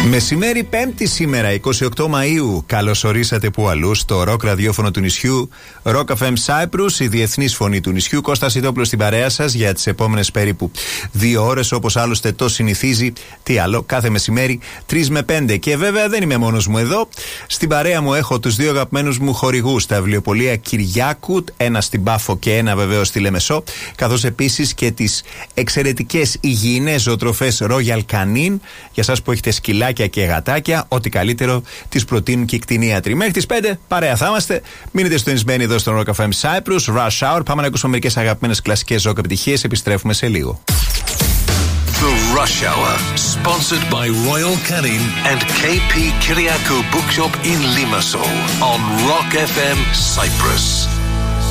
Μεσημέρι Πέμπτη σήμερα, 28 Μαΐου. Καλώς ορίσατε που αλλού στο ροκ ραδιόφωνο του νησιού. Rock FM Cyprus, η διεθνής φωνή του νησιού. Κώστας Ιτόπουλος στην παρέα σας για τις επόμενες περίπου 2 ώρες, όπως άλλωστε το συνηθίζει. Τι άλλο, κάθε μεσημέρι 3 με 5. Και βέβαια δεν είμαι μόνος μου εδώ. Στην παρέα μου έχω τους 2 αγαπημένους μου χορηγούς, τα βιβλιοπωλεία Κυριάκου, ένα στην Πάφο και ένα βεβαίως στη Λεμεσό. Καθώς επίσης και τις εξαιρετικές υγιεινές ζωοτροφές Royal Canin. Για εσάς που έχετε σκυλάκια και γατάκια, ό,τι καλύτερο τις προτείνουν και οι κτηνίατροι. Μέχρι τις 5 παρέα θα είμαστε. Μείνετε συντονισμένοι εδώ στο Rock FM Cyprus. Rush Hour. Πάμε να ακούσουμε μερικές αγαπημένες κλασικές rock επιτυχίες. Επιστρέφουμε σε λίγο. The Rush Hour, sponsored by Royal Canin and KP Kyriakou Bookshop in Limassol on Rock FM Cyprus.